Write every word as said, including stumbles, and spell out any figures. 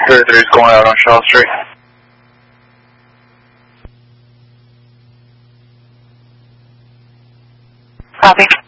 thirty-three is going out on Shaw Street. Copy.